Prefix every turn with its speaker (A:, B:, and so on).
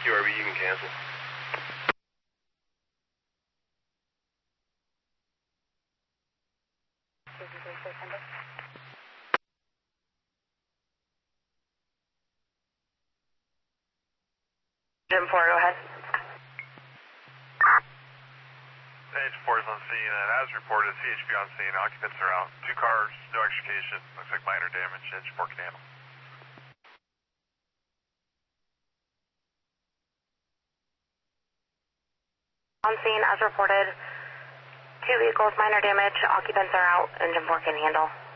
A: QRB, you can cancel.
B: Jim 4, go ahead.
C: H4 is on scene, and as reported, CHP on scene. Occupants are out. 2 cars, no extrication. Looks like minor damage. H4 can handle.
B: On scene, as reported, 2 vehicles, minor damage. Occupants are out. Engine 4 can handle.